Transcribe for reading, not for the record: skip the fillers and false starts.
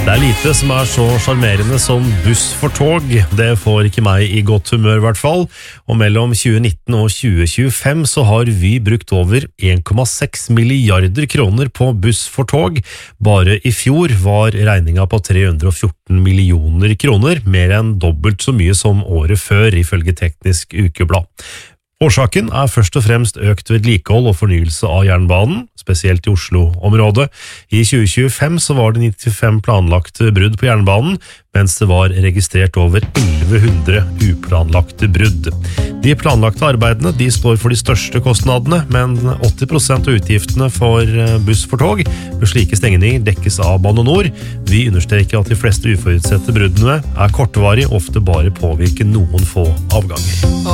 Det lite som så charmerende som buss for tog. Det får ikke meg i godt humør i hvert fall. Og mellom 2019 og 2025 så har Vy brukt over 1,6 milliarder kroner på buss for tog. Bare i fjor var regninga på 314 millioner kroner, mer enn dobbelt så mye som året før, ifølge Teknisk Ukeblad. Årsaken først og fremst økt vedlikehold og fornyelse av jernbanen, spesielt i Oslo-området. I 2025 så var det 95 planlagte brudd på jernbanen, mens det var registrert over 1100 uplanlagte brudd. De planlagte arbeidene de står for de største kostnadene, men 80% av utgiftene for buss for tog med slike stengninger dekkes av Bane NOR. Vi understreker at de fleste uforutsette bruddene kortvarige, ofte bare påvirker noen få avganger.